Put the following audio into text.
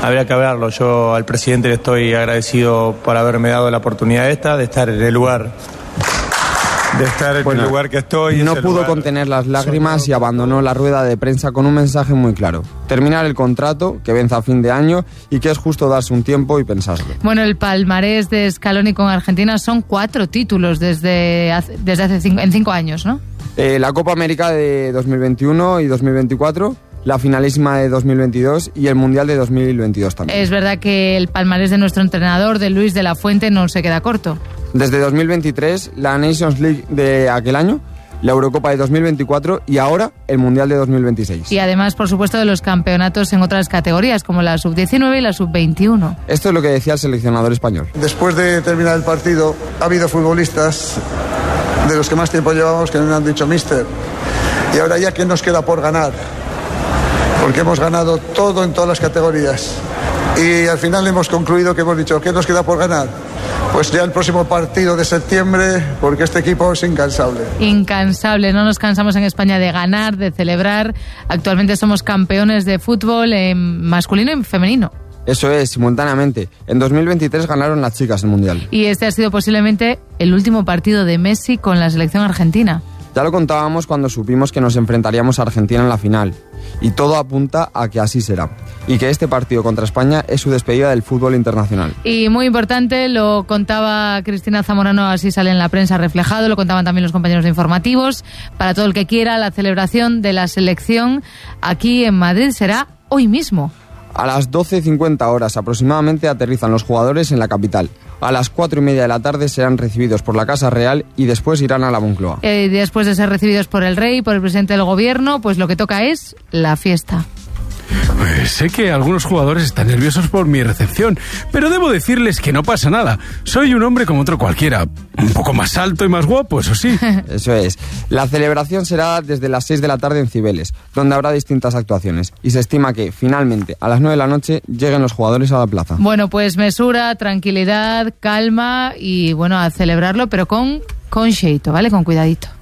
habría que hablarlo. Yo al presidente le estoy agradecido por haberme dado la oportunidad de estar en el lugar. El lugar que estoy. No pudo contener las lágrimas y abandonó la rueda de prensa con un mensaje muy claro: terminar el contrato, que vence a fin de año y que es justo darse un tiempo y pensarlo. Bueno, el palmarés de Scaloni con Argentina son 4 títulos desde hace 5 años, ¿no? La Copa América de 2021 y 2024, la finalísima de 2022 y el Mundial de 2022 también. Es verdad que el palmarés de nuestro entrenador, de Luis de la Fuente, no se queda corto. Desde 2023, la Nations League de aquel año, la Eurocopa de 2024 y ahora el Mundial de 2026. Y además, por supuesto, de los campeonatos en otras categorías, como la Sub-19 y la Sub-21. Esto es lo que decía el seleccionador español. Después de terminar el partido, ha habido futbolistas de los que más tiempo llevamos que nos han dicho: míster, ¿y ahora ya qué nos queda por ganar? Porque hemos ganado todo en todas las categorías. Y al final hemos concluido que hemos dicho: ¿qué nos queda por ganar? Pues ya el próximo partido de septiembre, porque este equipo es incansable. Incansable, no nos cansamos en España de ganar, de celebrar. Actualmente somos campeones de fútbol en masculino y femenino. Eso es, simultáneamente. En 2023 ganaron las chicas el Mundial. Y este ha sido posiblemente el último partido de Messi con la selección argentina. Ya lo contábamos cuando supimos que nos enfrentaríamos a Argentina en la final. Y todo apunta a que así será. Y que este partido contra España es su despedida del fútbol internacional. Y muy importante, lo contaba Cristina Zamorano, así sale en la prensa reflejado, lo contaban también los compañeros de informativos. Para todo el que quiera, la celebración de la selección aquí en Madrid será hoy mismo. A las 12:50 horas aproximadamente aterrizan los jugadores en la capital. A las 4:30 de la tarde serán recibidos por la Casa Real y después irán a la Moncloa. Después de ser recibidos por el rey, por el presidente del gobierno, pues lo que toca es la fiesta. Pues sé que algunos jugadores están nerviosos por mi recepción, pero debo decirles que no pasa nada. Soy un hombre como otro cualquiera, un poco más alto y más guapo, eso sí. Eso es. La celebración será desde las 6 de la tarde en Cibeles, donde habrá distintas actuaciones. Y se estima que, finalmente, a las 9 de la noche, lleguen los jugadores a la plaza. Bueno, pues mesura, tranquilidad, calma y, bueno, a celebrarlo, pero con xeito, ¿vale? Con cuidadito.